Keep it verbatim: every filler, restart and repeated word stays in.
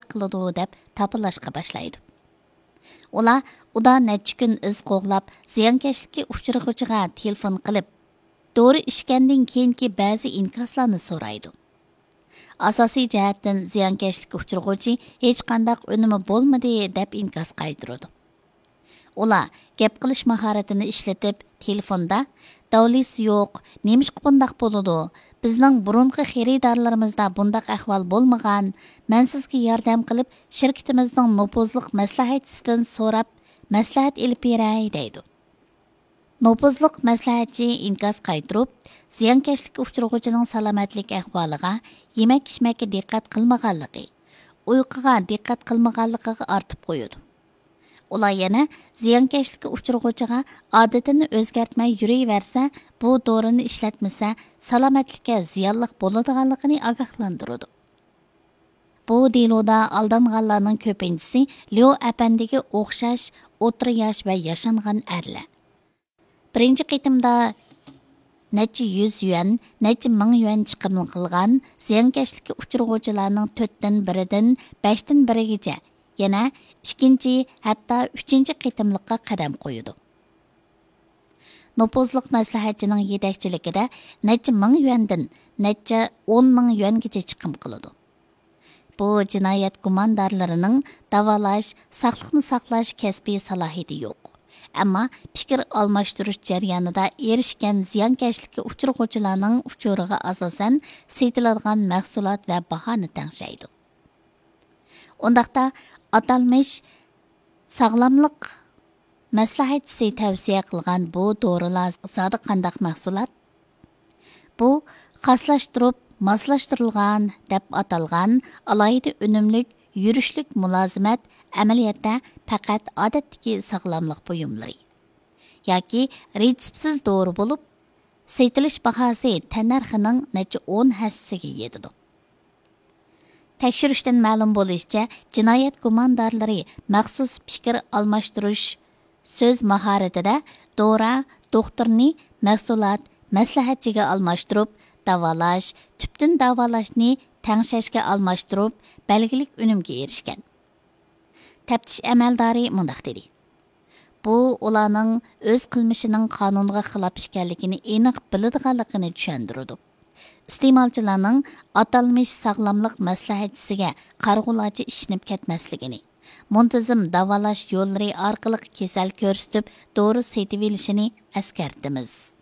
qiladi deb tapılashqa başlaydı. Ular uda necha kun iz qo'g'lab ziyonkashlikka uchrag'uchiga telefon qilib, dori ishgandan keyingi ba'zi inkoslarni so'raydi. Asosiy jihatdan ziyonkashlikka uchrag'uchi hech qanday unumi bo'lmadi deb inkos qaytaradi. Ular gap qilish mahoratini ishlatib, telefonda davlisi yo'q, nemishqa bundaq bo'ladi? Bizning burunqi xaridorlarimizda bundaq ahvol bo'lmagan. Men sizga yordam qilib, shirkatimizning nopozliq maslahatchisidan so'rab, maslahat elib beray deydi. Nopozliq maslahatchi inkos qaytarib, ziyonkashlikka uchrag'uchining salomatlik ahvoliga, yemak-ichmakka diqqat qilmaganligi, uyquga diqqat qilmaganligiga artib qo'yadi. Ular yana ziyonkashlikka uchrag'uchiga odatini o'zgartmay yuraversa, bu dorini ishlatmasa, salomatlikka ziyonliq bo'ladiganligini ogohlantiradi. Bu deloda aldanganlarning ko'pinchisi Leo apandiga o'xshash o'rta yosh va yashangan erlar. Birinchi qitimda necha yuz yuan, necha ming yuan chiqim qilgan ziyonkashlikka uchrag'uchilarning to'rtdan biridan beshdan birigacha, yana ikkinchi, hatto uchinchi qitimliqqa qadam qo'yadi. Nopozliq maslahatchining yetakchiligida necha ming yuandan necha o'n ming yuangacha chiqim qiladi. Bu jinoyat gumondorlarining davolash, saqliqni saqlash kasbiy salohiyati yo'q. Ammo fikr almashtirish jarayonida erishgan ziyonkashlikka uchrag'uchilarning uchuriga asosan setiladigan mahsulot va bahoni tangshaydi. Undaqda atalmish sog'lomlik maslahatchisi tavsiya qilgan bu dorilar zodi qandaq mahsulot? Bu xoslashtirib, moslashtirilgan deb atalgan alohida unumlik yurishlik mulozimat amaliyotda faqat odatdagi sog'lomlik buyumlari yoki retseptsiz dori bo'lib, setilish bahosi tannarxining necha o'n hassasiga yetadi. Tekshirishdan ma'lum bo'lishicha, jinoyat gumondorlari maxsus fikr almashtirish so'z mahoratida dora doktorni mahsulot maslahatchiga almashtirib, davolash, tubdan davolashni tangshashga almashtirib, belgilik unumga erishgan. Taftish amaldori mundaq dedi. Bu ularning o'z qilmishining qonunga xilof ekanligini aniq biladiganligini tushuntirdi. Iste'molchilarning atalmish sog'lomlik maslahatchisiga qarg'ularcha ishinib ketmasligini, muntazam davolash yo'llari orqali kasal ko'rsatib, dori setib olishini eskartimiz.